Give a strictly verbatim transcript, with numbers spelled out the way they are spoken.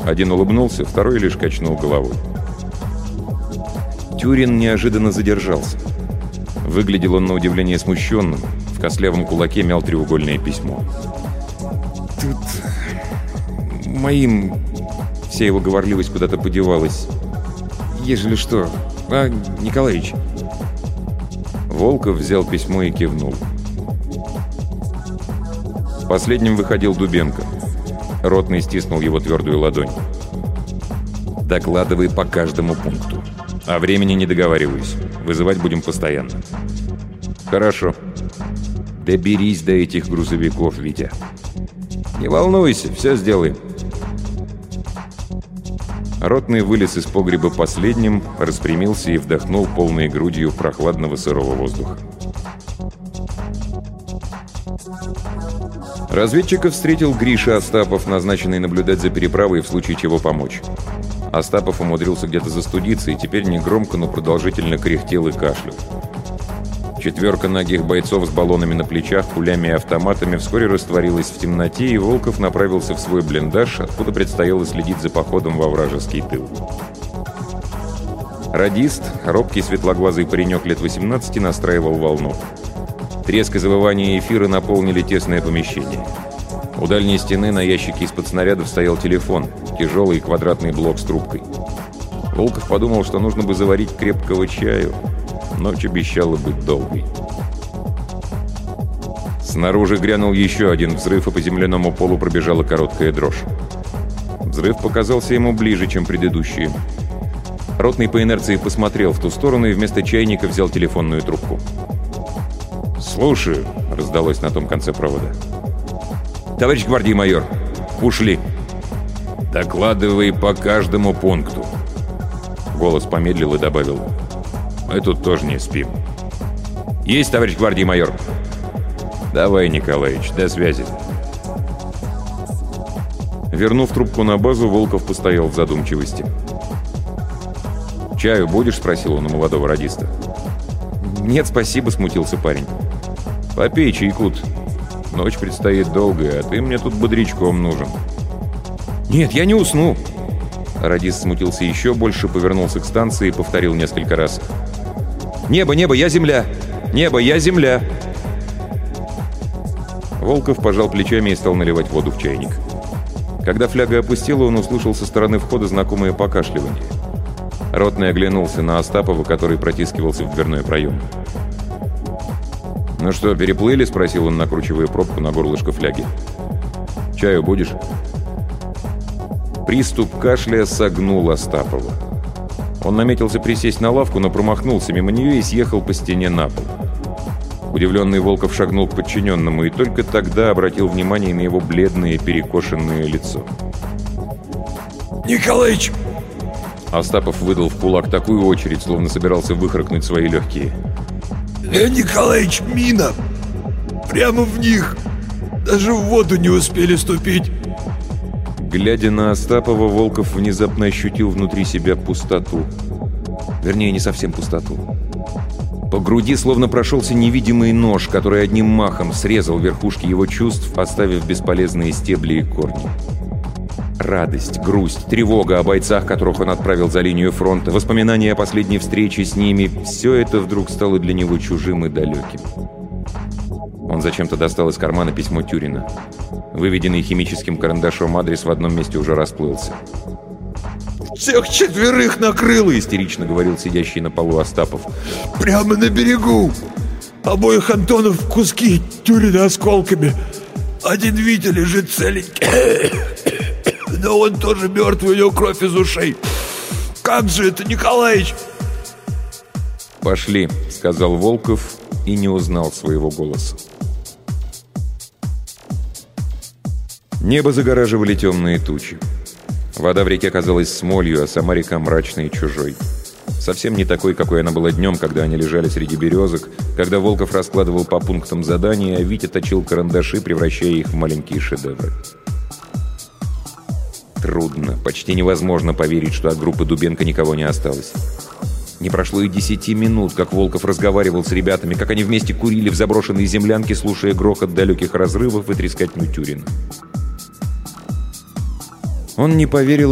Один улыбнулся, второй лишь качнул головой. Тюрин неожиданно задержался. Выглядел он на удивление смущенным. В костлявом кулаке мял треугольное письмо. «Тут... моим...» Вся его говорливость куда-то подевалась. «Ежели что... А, Николаич?» Волков взял письмо и кивнул. Последним выходил Дубенко. Ротный стиснул его твердую ладонь. «Докладывай по каждому пункту. О времени не договариваюсь. Вызывать будем постоянно». «Хорошо. Доберись до этих грузовиков, Витя». «Не волнуйся, все сделаем». Ротный вылез из погреба последним, распрямился и вдохнул полной грудью прохладного сырого воздуха. Разведчика встретил Гриша Остапов, назначенный наблюдать за переправой и в случае чего помочь. Остапов умудрился где-то застудиться и теперь негромко, но продолжительно кряхтел и кашлял. Четверка нагих бойцов с баллонами на плечах, пулями и автоматами вскоре растворилась в темноте, и Волков направился в свой блиндаж, откуда предстояло следить за походом во вражеский тыл. Радист, робкий светлоглазый паренек лет восемнадцати, настраивал волну. Треск и завывание эфира наполнили тесное помещение. У дальней стены на ящике из-под снарядов стоял телефон, тяжелый квадратный блок с трубкой. Волков подумал, что нужно бы заварить крепкого чаю. Ночь обещала быть долгой. Снаружи грянул еще один взрыв, и по земляному полу пробежала короткая дрожь. Взрыв показался ему ближе, чем предыдущие. Ротный по инерции посмотрел в ту сторону и вместо чайника взял телефонную трубку. «Слушаю», — раздалось на том конце провода. «Товарищ гвардии майор, ушли». «Докладывай по каждому пункту». Голос помедлил и добавил: «Мы тут тоже не спим». «Есть, товарищ гвардии майор». «Давай, Николаич, до связи». Вернув трубку на базу, Волков постоял в задумчивости. «Чаю будешь?» — спросил он у молодого радиста. «Нет, спасибо», — смутился парень. «Попей чайкут. Ночь предстоит долгая, а ты мне тут бодрячком нужен». «Нет, я не усну». Радист смутился еще больше, повернулся к станции и повторил несколько раз: «Небо, небо, я земля! Небо, я земля!» Волков пожал плечами и стал наливать воду в чайник. Когда фляга опустела, он услышал со стороны входа знакомое покашливание. Ротный оглянулся на Остапова, который протискивался в дверной проем. «Ну что, переплыли?» — спросил он, накручивая пробку на горлышко фляги. «Чаю будешь?» Приступ кашля согнул Остапова. Он наметился присесть на лавку, но промахнулся мимо нее и съехал по стене на пол. Удивленный Волков шагнул к подчиненному и только тогда обратил внимание на его бледное перекошенное лицо. «Николаич!» Остапов выдал в кулак такую очередь, словно собирался выхаркнуть свои легкие. «Э, Николаич, мина! Прямо в них! Даже в воду не успели ступить!» Глядя на Остапова, Волков внезапно ощутил внутри себя пустоту. Вернее, не совсем пустоту. По груди словно прошелся невидимый нож, который одним махом срезал верхушки его чувств, оставив бесполезные стебли и корни. Радость, грусть, тревога о бойцах, которых он отправил за линию фронта, воспоминания о последней встрече с ними — все это вдруг стало для него чужим и далеким. Он зачем-то достал из кармана письмо Тюрина. Выведенный химическим карандашом адрес в одном месте уже расплылся. «Всех четверых накрыло!» — истерично говорил сидящий на полу Остапов. «Прямо на берегу! Обоих Антонов в куски, Тюрина осколками. Один Витя лежит целенький. Но он тоже мертвый, у него кровь из ушей. Как же это, Николаич?» «Пошли», — сказал Волков и не узнал своего голоса. Небо загораживали темные тучи. Вода в реке казалась смолью, а сама река мрачной и чужой. Совсем не такой, какой она была днем, когда они лежали среди березок, когда Волков раскладывал по пунктам задания, а Витя точил карандаши, превращая их в маленькие шедевры. Трудно, почти невозможно поверить, что от группы Дубенко никого не осталось. Не прошло и десяти минут, как Волков разговаривал с ребятами, как они вместе курили в заброшенной землянке, слушая грохот далеких разрывов и трескотню Тюрина. Он не поверил